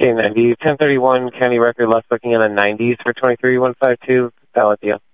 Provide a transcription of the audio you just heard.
Okay, 90, 1031 county record left looking in the 90s for 23152. Valid deal.